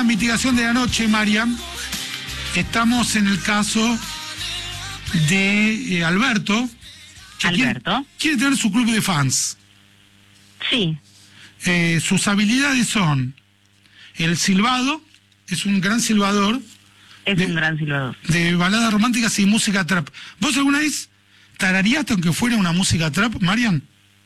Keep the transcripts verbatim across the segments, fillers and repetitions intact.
mitigación de la noche, Marian, estamos en el caso de eh, Alberto. Que Alberto. Quiere, quiere tener su club de fans. Sí. Eh, sus habilidades son el silbado, es un gran silbador. Es de, un gran silbador. De baladas románticas y música trap. ¿Vos alguna vez tarareaste aunque fuera una música trap, Marian?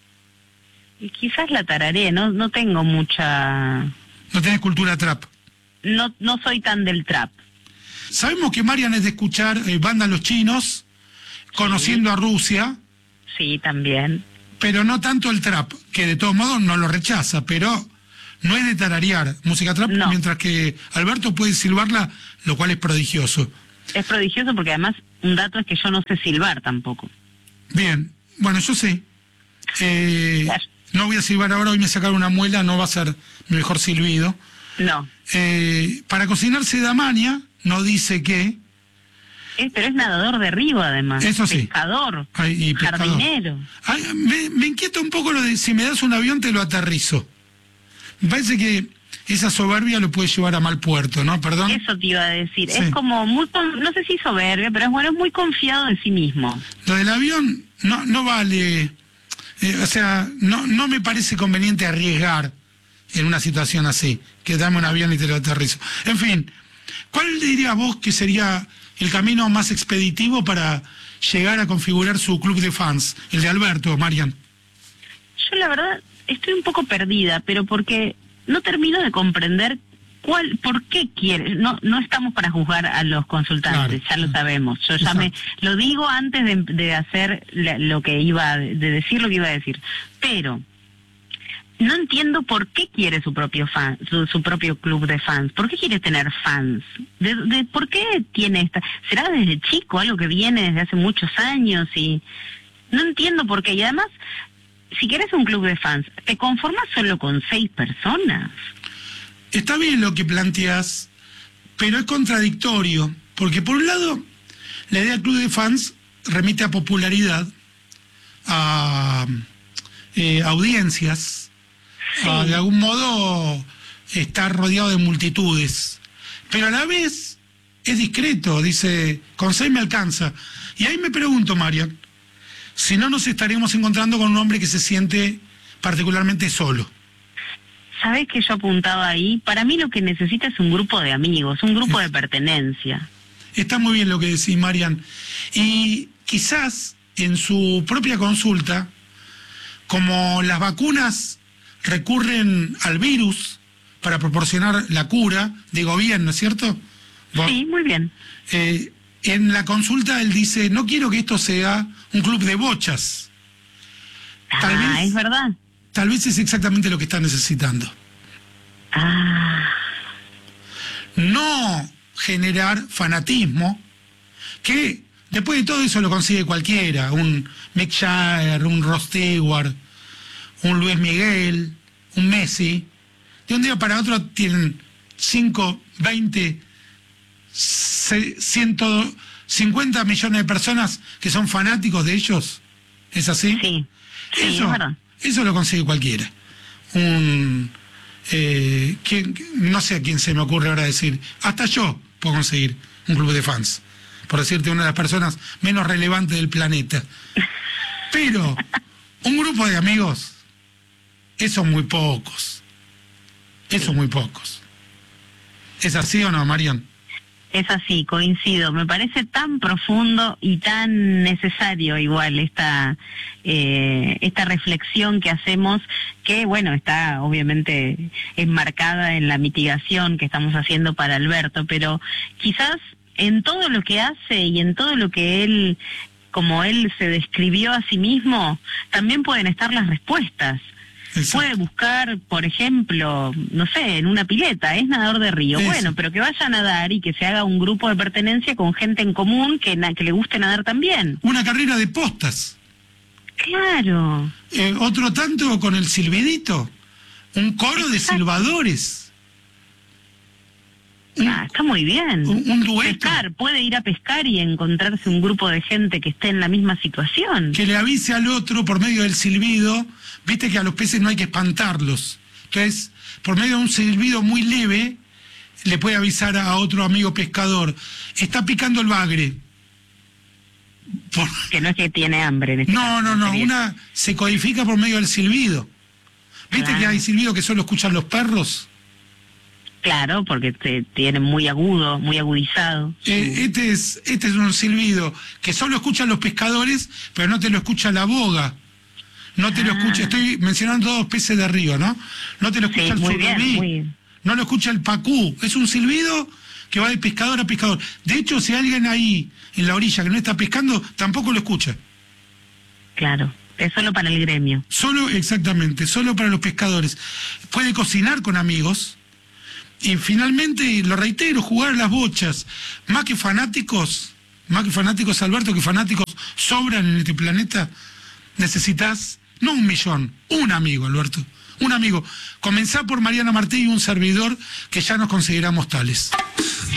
Y quizás la tararé, no no tengo mucha... No tenés cultura trap. No no soy tan del trap. Sabemos que Marian es de escuchar eh, bandas Los Chinos, conociendo Sí. a Rusia. Sí, también. Pero no tanto el trap, que de todos modos no lo rechaza, pero no es de tararear música trap, No. mientras que Alberto puede silbarla, lo cual es prodigioso. Es prodigioso porque además un dato es que yo no sé silbar tampoco. Bien, bueno, yo sé. Eh, Claro. no voy a silbar ahora, hoy me sacaron una muela, no va a ser mi mejor silbido. No. Eh, para cocinarse de Amaña, no dice que... Es, pero es nadador de río además. Eso sí. Pescador. Ay, y pescador. Jardinero. Ay, me, me inquieta un poco lo de si me das un avión te lo aterrizo. Me parece que esa soberbia lo puede llevar a mal puerto, ¿no? Perdón. Eso te iba a decir. Sí. Es como muy, con- no sé si soberbio, pero es bueno, es muy confiado en sí mismo. Lo del avión no no vale, eh, o sea, no no me parece conveniente arriesgar en una situación así, que dame un avión y te lo aterrizo. En fin, ¿cuál dirías vos que sería el camino más expeditivo para llegar a configurar su club de fans, el de Alberto, Marian? Yo la verdad estoy un poco perdida, pero porque no termino de comprender cuál, por qué quiere. No, no estamos para juzgar a los consultantes, Claro. ya lo sabemos. Yo ya me Exacto. lo digo antes de, de hacer la- lo que iba, de decir lo que iba a decir. Pero no entiendo por qué quiere su propio fan, su, su propio club de fans. ¿Por qué quiere tener fans? ¿De, de, ¿Por qué tiene esta? ¿Será desde chico algo que viene desde hace muchos años? Y no entiendo por qué. Y además, si querés un club de fans, ¿te conformas solo con seis personas? Está bien lo que planteas, pero es contradictorio, porque por un lado, la idea del club de fans remite a popularidad, a eh, audiencias, Sí. a, de algún modo estar rodeado de multitudes, pero a la vez es discreto, dice, con seis me alcanza. Y ahí me pregunto, Marian, si no nos estaremos encontrando con un hombre que se siente particularmente solo. ¿Sabés que yo apuntaba ahí? Para mí lo que necesita es un grupo de amigos, un grupo de pertenencia. Está muy bien lo que decís, Marian. Y quizás en su propia consulta, como las vacunas recurren al virus para proporcionar la cura, digo bien, ¿no es cierto? Vos- Sí, muy bien. eh, en la consulta él dice, no quiero que esto sea un club de bochas. Tal ah, vez- es verdad. Tal vez es exactamente lo que está necesitando. Ah, No generar fanatismo, que después de todo eso lo consigue cualquiera, un Mick Jagger, un Rod Stewart, un Luis Miguel, un Messi. De un día para otro tienen cinco, veinte, ciento cincuenta millones de personas que son fanáticos de ellos. ¿Es así? sí. Sí, Eso, es verdad. eso lo consigue cualquiera. Un, eh, ¿quién- no sé a quién se me ocurre ahora decir, hasta yo puedo conseguir un club de fans, por decirte una de las personas menos relevantes del planeta. Pero un grupo de amigos, esos muy pocos. Esos muy pocos. ¿Es así o no, Marian? Es así, coincido. Me parece tan profundo y tan necesario igual esta eh, esta reflexión que hacemos, que bueno, está obviamente enmarcada en la mitigación que estamos haciendo para Alberto, pero quizás en todo lo que hace y en todo lo que él, como él se describió a sí mismo, también pueden estar las respuestas. Exacto. Puede buscar, por ejemplo, no sé, en una pileta, es nadador de río. Eso. Bueno, pero que vaya a nadar y que se haga un grupo de pertenencia con gente en común que, na- que le guste nadar también. Una carrera de postas. Claro. Eh, otro tanto con el silbidito. Un coro de Exacto. silbadores. Un, Ah, está muy bien. un- un dueto. Pescar, puede ir a pescar y encontrarse un grupo de gente que esté en la misma situación. Que le avise al otro por medio del silbido. Viste que a los peces no hay que espantarlos. Entonces, por medio de un silbido muy leve, le puede avisar a otro amigo pescador, está picando el bagre. Por... Que no es que tiene hambre. En este no, caso, no, no, sería. una se codifica por medio del silbido. ¿Viste Claro. que hay silbido que solo escuchan los perros? Claro, porque te tienen muy agudo, muy agudizado. Eh, este, es, este es un silbido que solo escuchan los pescadores, pero no te lo escucha la boga. No te ah. lo escucha, estoy mencionando dos peces de río, ¿no? No te lo escucha sí, el surubí, no lo escucha el pacú. Es un silbido que va de pescador a pescador. De hecho, si alguien ahí en la orilla que no está pescando, tampoco lo escucha. Claro. Es solo para el gremio. Solo, exactamente, solo para los pescadores. Puede cocinar con amigos. Y finalmente, lo reitero, jugar a las bochas. Más que fanáticos, más que fanáticos, Alberto, que fanáticos sobran en este planeta, necesitas, no un millón, un amigo, Alberto. Un amigo. Comenzá por Mariana Martí y un servidor que ya nos consideramos tales.